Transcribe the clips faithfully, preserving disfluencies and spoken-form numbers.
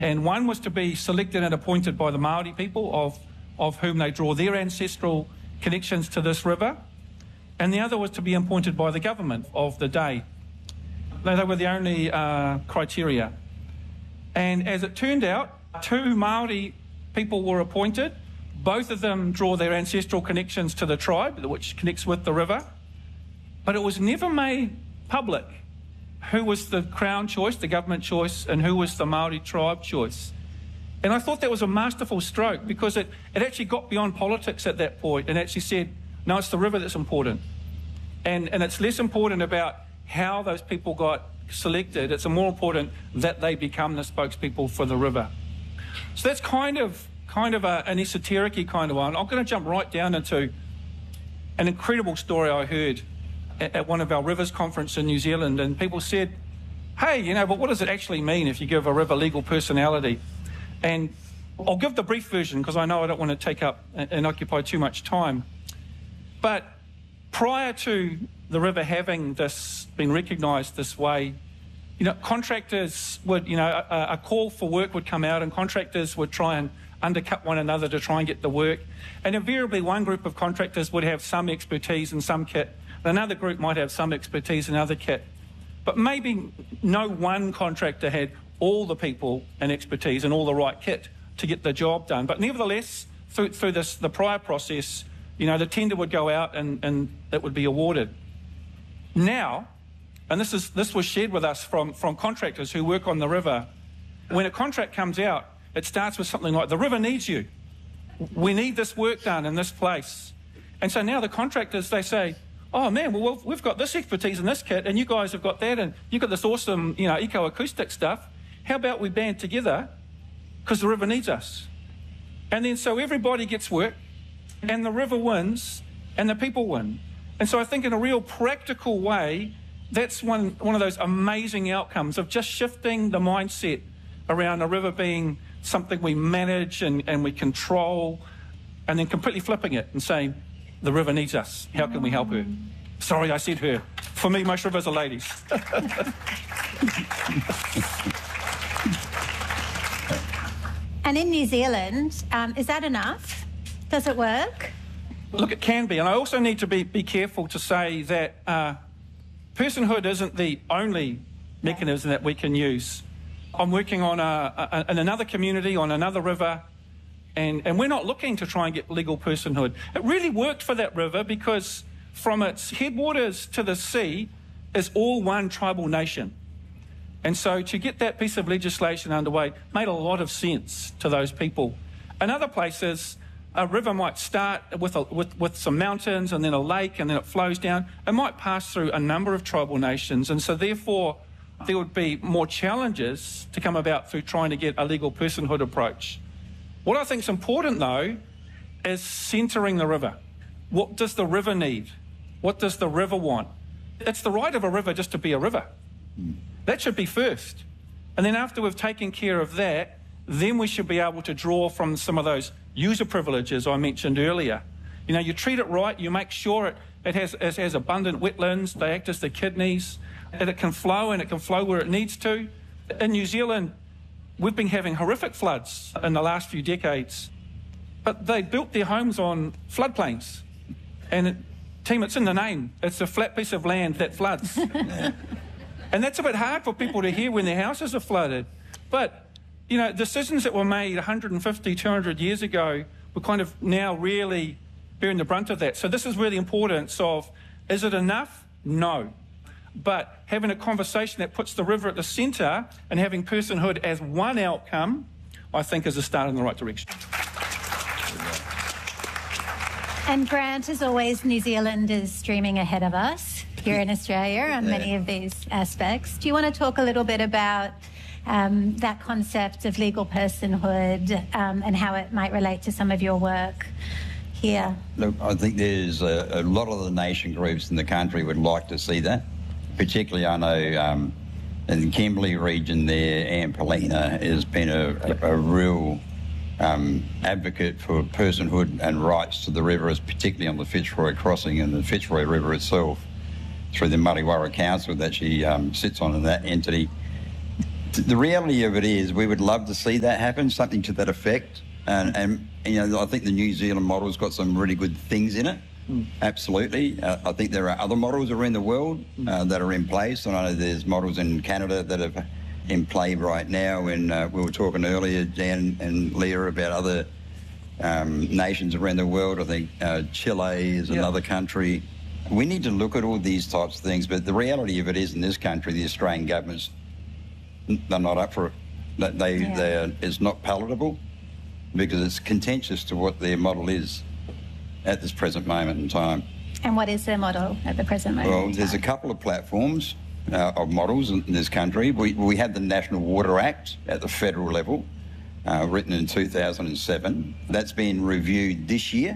And one was to be selected and appointed by the Māori people, of, of whom they draw their ancestral connections to this river. And the other was to be appointed by the government of the day. They, they were the only uh, criteria. And as it turned out, two Māori people were appointed. Both of them draw their ancestral connections to the tribe, which connects with the river. But it was never made public who was the Crown choice, the government choice, and who was the Māori tribe choice. And I thought that was a masterful stroke, because it, it actually got beyond politics at that point and actually said, no, it's the river that's important. And, and it's less important about how those people got selected. It's more important that they become the spokespeople for the river. So that's kind of kind of a, an esoteric-y kind of one. I'm going to jump right down into an incredible story I heard at, at one of our rivers conference in New Zealand, and people said, hey, you know, but what does it actually mean if you give a river legal personality? And I'll give the brief version, because I know I don't want to take up and, and occupy too much time. But prior to the river having this, been recognised this way, you know, contractors would, you know, a, a call for work would come out, and contractors would try and undercut one another to try and get the work. And invariably one group of contractors would have some expertise in some kit, and another group might have some expertise in other kit. But maybe no one contractor had all the people and expertise and all the right kit to get the job done. But nevertheless, through, through this, the prior process, you know, the tender would go out and, and it would be awarded. Now, and this is this was shared with us from, from contractors who work on the river, when a contract comes out, it starts with something like, the river needs you. We need this work done in this place. And so now the contractors, they say, oh man, well, we've got this expertise in this kit, and you guys have got that, and you've got this awesome, you know, eco-acoustic stuff. How about we band together, because the river needs us? And then so everybody gets work, and the river wins, and the people win. And so I think in a real practical way, that's one, one of those amazing outcomes of just shifting the mindset around a river being something we manage and, and we control, and then completely flipping it and saying, the river needs us. How can we help her? Sorry, I said her. For me, most rivers are ladies. And in New Zealand, um, is that enough? Does it work? Look, it can be. And I also need to be, be careful to say that uh, personhood isn't the only mechanism that we can use. I'm working on a, a, in another community, on another river, and, and we're not looking to try and get legal personhood. It really worked for that river because from its headwaters to the sea is all one tribal nation. And so to get that piece of legislation underway made a lot of sense to those people. In other places, a river might start with, a, with, with some mountains and then a lake, and then it flows down. It might pass through a number of tribal nations, and so therefore there would be more challenges to come about through trying to get a legal personhood approach. What I think is important, though, is centering the river. What does the river need? What does the river want? It's the right of a river just to be a river. Mm. That should be first. And then after we've taken care of that, then we should be able to draw from some of those user privileges I mentioned earlier. You know, you treat it right, you make sure it, it, has, it has abundant wetlands, they act as the kidneys, and it can flow, and it can flow where it needs to. In New Zealand, we've been having horrific floods in the last few decades, but they built their homes on floodplains. And it, team, it's in the name. It's a flat piece of land that floods. And that's a bit hard for people to hear when their houses are flooded. But, you know, decisions that were made one hundred fifty, two hundred years ago, we're kind of now really bearing the brunt of that. So this is where the importance of, is it enough? No. But having a conversation that puts the river at the centre and having personhood as one outcome, I think is a start in the right direction. And Grant, as always, New Zealand is streaming ahead of us here in Australia on many of these aspects. Do you want to talk a little bit about um, that concept of legal personhood um, and how it might relate to some of your work here? Look, I think there's a, a lot of the nation groups in the country would like to see that. Particularly, I know um, in the Kimberley region there, Anne Paulina has been a, a, a real um, advocate for personhood and rights to the rivers, particularly on the Fitzroy Crossing and the Fitzroy River itself, through the Murray Warra Council that she um, sits on in that entity. The reality of it is we would love to see that happen, something to that effect. And, and you know, I think the New Zealand model's got some really good things in it. Mm. Absolutely. Uh, I think there are other models around the world uh, that are in place. And I know there's models in Canada that are in play right now. And uh, we were talking earlier, Jan and Leah, about other um, nations around the world. I think uh, Chile is yep. another country. We need to look at all these types of things. But the reality of it is, in this country, the Australian government's they're not up for it. They, yeah. they are, it's not palatable because it's contentious to what their model is at this present moment in time. And what is their model at the present moment Well, in there's time? a couple of platforms uh, of models in this country. We, we have the National Water Act at the federal level, uh, written in two thousand seven. That's been reviewed this year.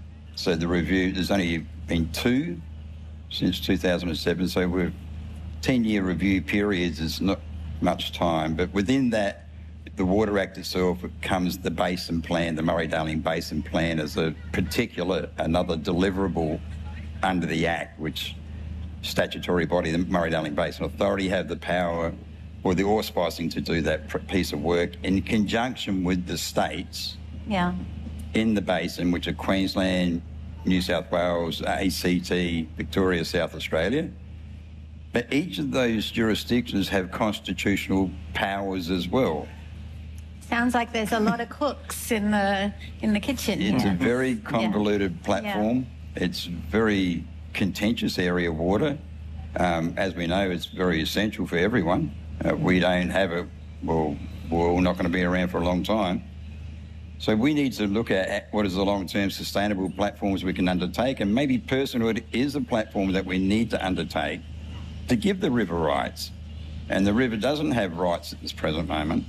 So the review, there's only been two since two thousand seven. So we're ten-year review periods is not much time, but within that, the Water Act itself comes the Basin Plan, the Murray-Darling Basin Plan as a particular, another deliverable under the Act, which statutory body, the Murray-Darling Basin Authority, have the power or the auspicing to do that piece of work in conjunction with the states yeah. in the basin, which are Queensland, New South Wales, A C T, Victoria, South Australia. But each of those jurisdictions have constitutional powers as well. Sounds like there's a lot of cooks in the in the kitchen. It's here. a very convoluted yeah. platform. Yeah. It's a very contentious area of water. Um, as we know, it's very essential for everyone. Uh, we don't have it, well, we're all not going to be around for a long time. So we need to look at what is the long-term sustainable platforms we can undertake, and maybe personhood is a platform that we need to undertake to give the river rights. And the river doesn't have rights at this present moment.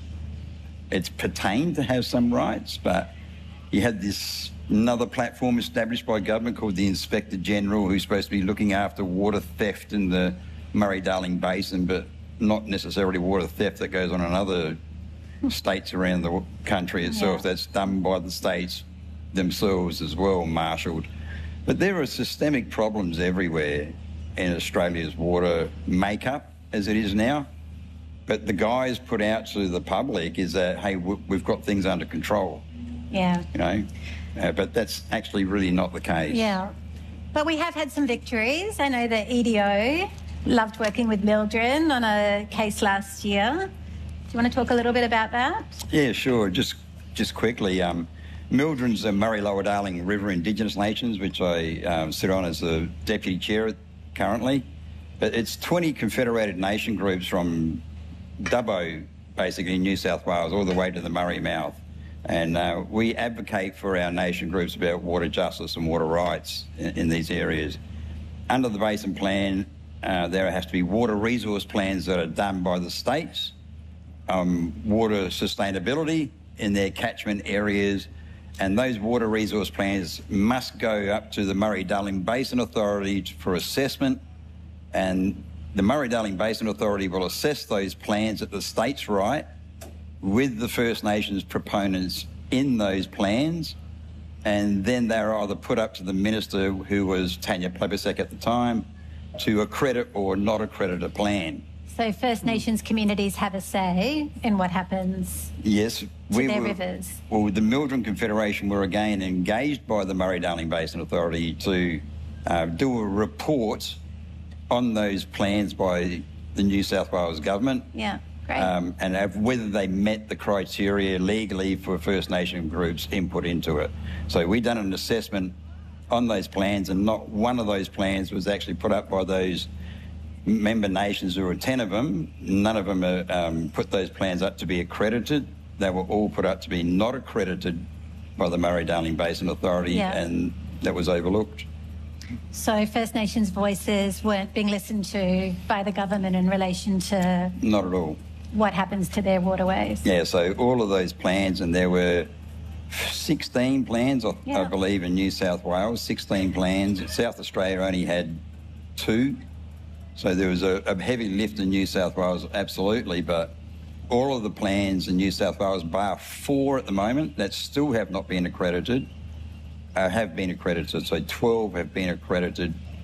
It's pertained to have some rights, but you had this another platform established by government called the Inspector General, who's supposed to be looking after water theft in the Murray-Darling Basin, but not necessarily water theft that goes on in other states around the country itself. Yeah. That's done by the states themselves as well, marshalled. But there are systemic problems everywhere in Australia's water makeup as it is now. But the guise put out to the public is that, hey, we've got things under control. Yeah. You know, uh, but that's actually really not the case. Yeah. But we have had some victories. I know that E D O loved working with Mildred on a case last year. Do you want to talk a little bit about that? Yeah, sure. Just just quickly, um, Mildred's the Murray-Lower-Darling River Indigenous Nations, which I um, sit on as the deputy chair currently. But it's twenty confederated nation groups from Dubbo, basically New South Wales, all the way to the Murray mouth. And uh, we advocate for our nation groups about water justice and water rights in, in these areas. Under the Basin Plan, uh, there has to be water resource plans that are done by the states, um, water sustainability in their catchment areas, and those water resource plans must go up to the Murray-Darling Basin Authority for assessment, and the Murray-Darling Basin Authority will assess those plans at the state's right with the First Nations proponents in those plans, and then they're either put up to the minister, who was Tanya Plibersek at the time, to accredit or not accredit a plan. So First Nations communities have a say in what happens yes, to we their were, rivers. Well, the Mildred Confederation were again engaged by the Murray-Darling Basin Authority to uh, do a report on those plans by the New South Wales government. Yeah, great. Um, and have, whether they met the criteria legally for First Nation groups' input into it. So we done an assessment on those plans, and not one of those plans was actually put up by those member nations. There were ten of them. None of them uh, um, put those plans up to be accredited. They were all put up to be not accredited by the Murray-Darling Basin Authority, yeah. and that was overlooked. So First Nations voices weren't being listened to by the government in relation to... Not at all. What happens to their waterways? Yeah, so all of those plans, and there were sixteen plans, I, yeah. I believe, in New South Wales, sixteen plans. South Australia only had two. So there was a, a heavy lift in New South Wales, absolutely, but all of the plans in New South Wales, bar four at the moment, that still have not been accredited, uh, have been accredited. So twelve have been accredited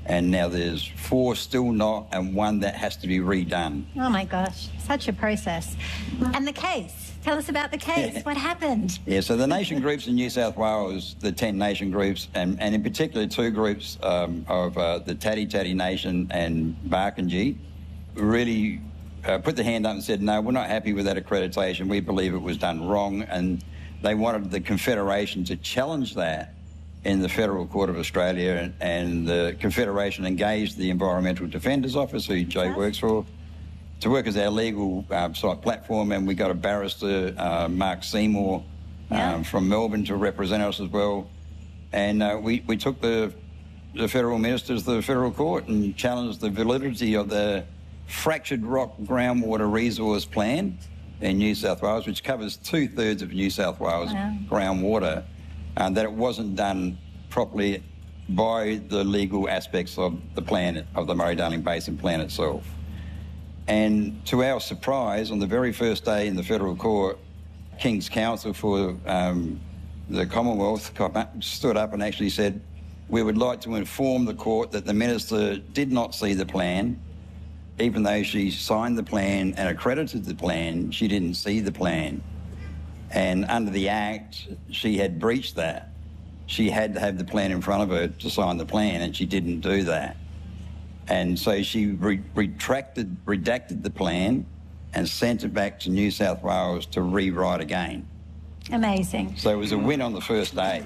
and now there's four still not, and one that has to be redone. Oh my gosh, such a process. And the case, tell us about the case. Yeah. What happened? Yeah, so the nation groups in New South Wales, the ten nation groups, and, and in particular two groups um, of uh, the Tati Tati Nation and Barkindji, really uh, put their hand up and said, no, we're not happy with that accreditation. We believe it was done wrong, and they wanted the Confederation to challenge that in the Federal Court of Australia, and, and the Confederation engaged the Environmental Defenders Office, who Jay works for, to work as our legal uh, site platform, and we got a barrister, uh, Mark Seymour, yeah. um, from Melbourne to represent us as well. And uh, we, we took the, the federal ministers to the federal court and challenged the validity of the fractured rock groundwater resource plan in New South Wales, which covers two-thirds of New South Wales wow. groundwater, and that it wasn't done properly by the legal aspects of the plan, of the Murray-Darling Basin Plan itself. And to our surprise, on the very first day in the federal court, King's Counsel for um, the Commonwealth stood up and actually said, we would like to inform the court that the minister did not see the plan. Even though she signed the plan and accredited the plan, she didn't see the plan. And under the Act, she had breached that. She had to have the plan in front of her to sign the plan, and she didn't do that. And so she re retracted, redacted the plan and sent it back to New South Wales to rewrite again. Amazing. So it was a win on the first day.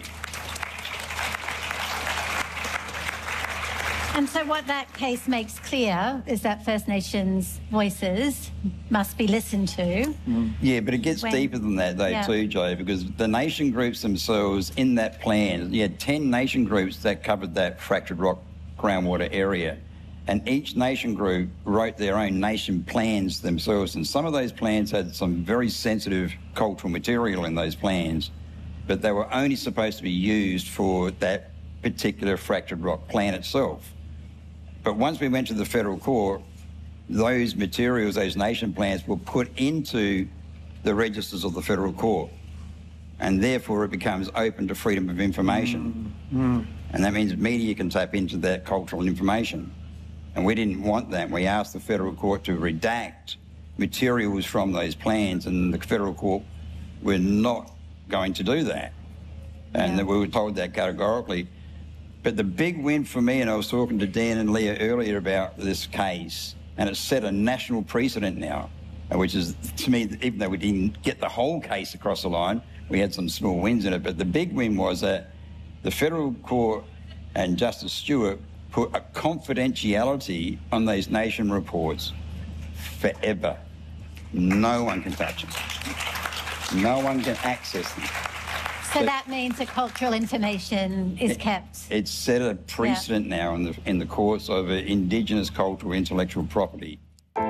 And so what that case makes clear is that First Nations voices must be listened to. Mm. Yeah, but it gets when, deeper than that, though, yeah. too, Joe, because the nation groups themselves in that plan, you had ten nation groups that covered that fractured rock groundwater area. And each nation group wrote their own nation plans themselves. And some of those plans had some very sensitive cultural material in those plans, but they were only supposed to be used for that particular fractured rock plan itself. But once we went to the federal court, those materials, those nation plans, were put into the registers of the federal court, and therefore it becomes open to freedom of information. Mm. Mm. And that means media can tap into that cultural information. And we didn't want that. We asked the federal court to redact materials from those plans, and the federal court were not going to do that. And yeah. we were told that categorically. But the big win for me, and I was talking to Dan and Leah earlier about this case, and it's set a national precedent now, which is, to me, even though we didn't get the whole case across the line, we had some small wins in it. But the big win was that the federal court and Justice Stewart put a confidentiality on those nation reports forever. No one can touch them. No one can access them. So that means that cultural information is it, kept. It's set a precedent yeah. now in the in the courts over Indigenous cultural intellectual property.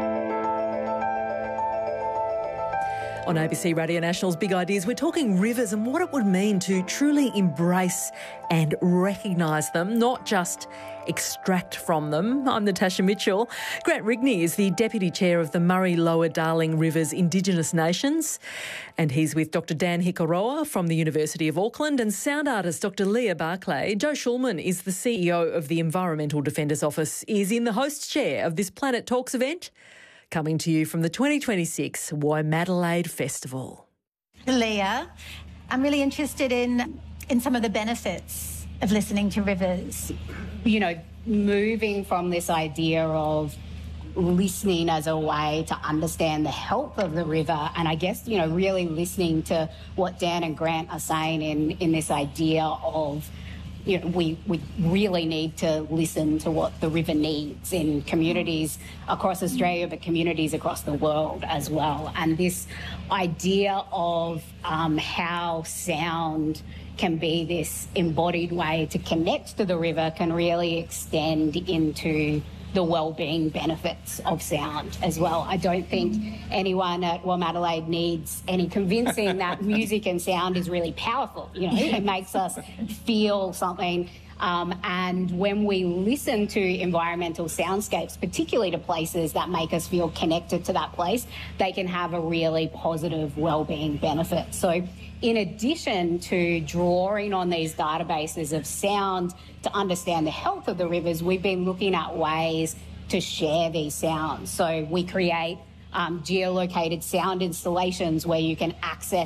On A B C Radio National's Big Ideas, we're talking rivers and what it would mean to truly embrace and recognise them, not just extract from them. I'm Natasha Mitchell. Grant Rigney is the Deputy Chair of the Murray-Lower Darling Rivers Indigenous Nations, and he's with Doctor Dan Hikaroa from the University of Auckland and sound artist Doctor Leah Barclay. Joe Schulman is the C E O of the Environmental Defenders Office, is in the host chair of this Planet Talks event, coming to you from the twenty twenty-six Womadelaide Festival. Leah, I'm really interested in, in some of the benefits of listening to rivers. You know, moving from this idea of listening as a way to understand the health of the river, and I guess, you know, really listening to what Dan and Grant are saying in, in this idea of, you know, we, we really need to listen to what the river needs in communities across Australia, but communities across the world as well. And this idea of um, how sound can be this embodied way to connect to the river can really extend into the well-being benefits of sound as well. I don't think anyone at Womadelaide needs any convincing that music and sound is really powerful. You know, it makes us feel something. Um, and when we listen to environmental soundscapes, particularly to places that make us feel connected to that place, they can have a really positive wellbeing benefit. So in addition to drawing on these databases of sound to understand the health of the rivers, we've been looking at ways to share these sounds. So we create um, geolocated sound installations where you can access